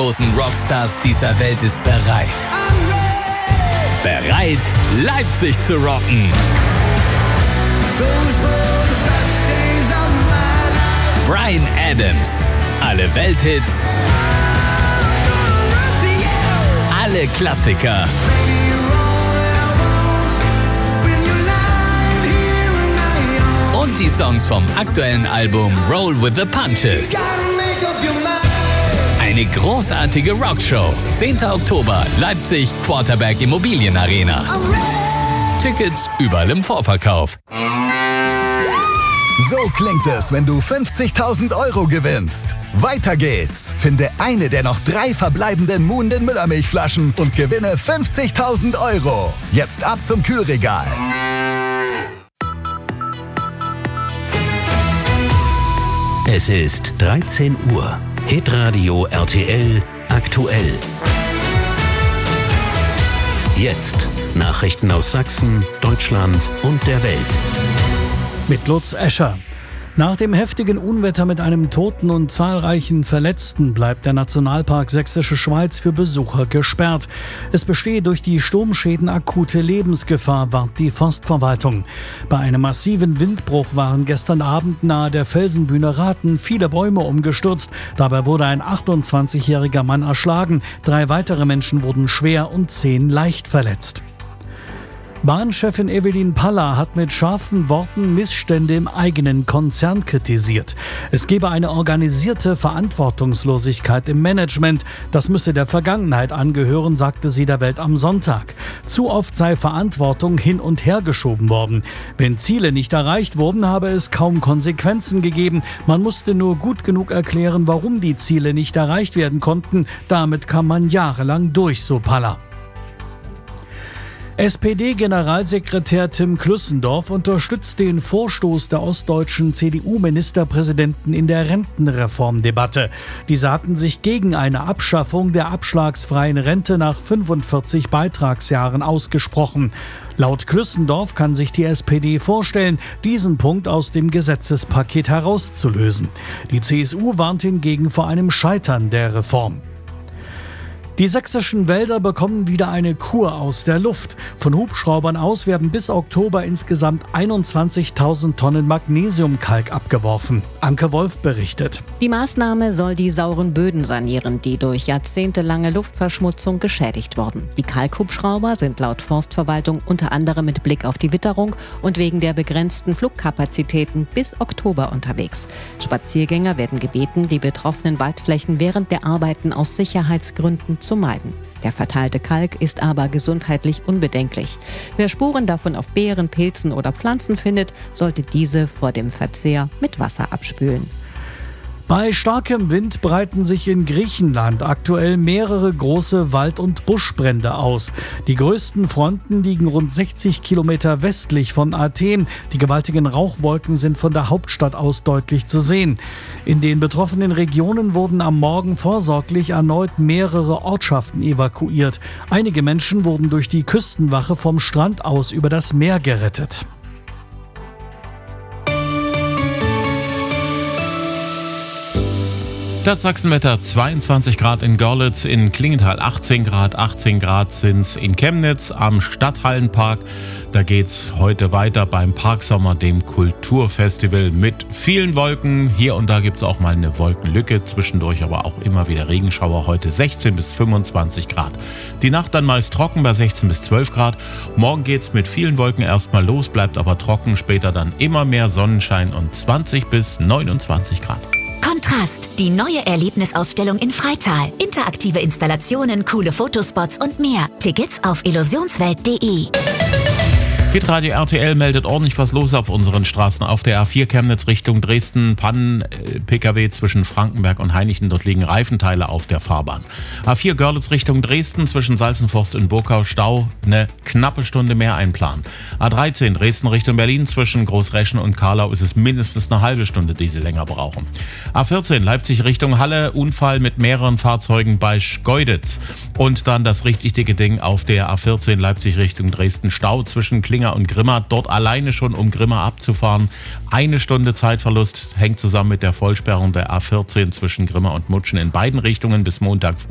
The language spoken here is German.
großen Rockstars dieser Welt ist bereit. Bereit, Leipzig zu rocken. Bryan Adams. Alle Welthits. Alle Klassiker. Und die Songs vom aktuellen Album Roll with the Punches. Eine großartige Rockshow. 10. Oktober, Leipzig, Quarterberg Immobilienarena. Tickets überall im Vorverkauf. So klingt es, wenn du 50.000 € gewinnst. Weiter geht's. Finde eine der noch 3 verbleibenden Muhnden Müllermilchflaschen und gewinne 50.000 €. Jetzt ab zum Kühlregal. Es ist 13 Uhr. Hitradio RTL aktuell. Jetzt Nachrichten aus Sachsen, Deutschland und der Welt. Mit Lutz Escher. Nach dem heftigen Unwetter mit einem Toten und zahlreichen Verletzten bleibt der Nationalpark Sächsische Schweiz für Besucher gesperrt. Es bestehe durch die Sturmschäden akute Lebensgefahr, warnt die Forstverwaltung. Bei einem massiven Windbruch waren gestern Abend nahe der Felsenbühne Rathen viele Bäume umgestürzt. Dabei wurde ein 28-jähriger Mann erschlagen. 3 weitere Menschen wurden schwer und 10 leicht verletzt. Bahnchefin Evelyn Paller hat mit scharfen Worten Missstände im eigenen Konzern kritisiert. Es gebe eine organisierte Verantwortungslosigkeit im Management. Das müsse der Vergangenheit angehören, sagte sie der Welt am Sonntag. Zu oft sei Verantwortung hin und her geschoben worden. Wenn Ziele nicht erreicht wurden, habe es kaum Konsequenzen gegeben. Man musste nur gut genug erklären, warum die Ziele nicht erreicht werden konnten. Damit kam man jahrelang durch, so Paller. SPD-Generalsekretär Tim Klüssendorf unterstützt den Vorstoß der ostdeutschen CDU-Ministerpräsidenten in der Rentenreformdebatte. Diese hatten sich gegen eine Abschaffung der abschlagsfreien Rente nach 45 Beitragsjahren ausgesprochen. Laut Klüssendorf kann sich die SPD vorstellen, diesen Punkt aus dem Gesetzespaket herauszulösen. Die CSU warnt hingegen vor einem Scheitern der Reform. Die sächsischen Wälder bekommen wieder eine Kur aus der Luft. Von Hubschraubern aus werden bis Oktober insgesamt 21.000 Tonnen Magnesiumkalk abgeworfen. Anke Wolf berichtet. Die Maßnahme soll die sauren Böden sanieren, die durch jahrzehntelange Luftverschmutzung geschädigt wurden. Die Kalkhubschrauber sind laut Forstverwaltung unter anderem mit Blick auf die Witterung und wegen der begrenzten Flugkapazitäten bis Oktober unterwegs. Spaziergänger werden gebeten, die betroffenen Waldflächen während der Arbeiten aus Sicherheitsgründen zu meiden. Der verteilte Kalk ist aber gesundheitlich unbedenklich. Wer Spuren davon auf Beeren, Pilzen oder Pflanzen findet, sollte diese vor dem Verzehr mit Wasser abspülen. Bei starkem Wind breiten sich in Griechenland aktuell mehrere große Wald- und Buschbrände aus. Die größten Fronten liegen rund 60 Kilometer westlich von Athen. Die gewaltigen Rauchwolken sind von der Hauptstadt aus deutlich zu sehen. In den betroffenen Regionen wurden am Morgen vorsorglich erneut mehrere Ortschaften evakuiert. Einige Menschen wurden durch die Küstenwache vom Strand aus über das Meer gerettet. Das Sachsenwetter: 22 Grad in Görlitz, in Klingenthal 18 Grad sind's in Chemnitz am Stadthallenpark. Da geht's heute weiter beim Parksommer, dem Kulturfestival, mit vielen Wolken. Hier und da gibt's auch mal eine Wolkenlücke, zwischendurch aber auch immer wieder Regenschauer. Heute 16 bis 25 Grad. Die Nacht dann meist trocken bei 16 bis 12 Grad. Morgen geht's mit vielen Wolken erstmal los, bleibt aber trocken. Später dann immer mehr Sonnenschein und 20 bis 29 Grad. Kontrast, die neue Erlebnisausstellung in Freital. Interaktive Installationen, coole Fotospots und mehr. Tickets auf illusionswelt.de. Hitradio RTL meldet ordentlich was los auf unseren Straßen. Auf der A4 Chemnitz Richtung Dresden, Pannen-Pkw zwischen Frankenberg und Hainichen. Dort liegen Reifenteile auf der Fahrbahn. A4 Görlitz Richtung Dresden zwischen Salzenforst und Burgau, Stau, eine knappe Stunde mehr einplanen. A13 Dresden Richtung Berlin zwischen Großreschen und Karlau ist es mindestens eine halbe Stunde, die sie länger brauchen. A14 Leipzig Richtung Halle, Unfall mit mehreren Fahrzeugen bei Schkeuditz. Und dann das richtig dicke Ding auf der A14 Leipzig Richtung Dresden, Stau zwischen Klinger und Grimma, dort alleine schon, um Grimma abzufahren. 1 Stunde Zeitverlust, hängt zusammen mit der Vollsperrung der A14 zwischen Grimma und Mutschen in beiden Richtungen bis Montag früh.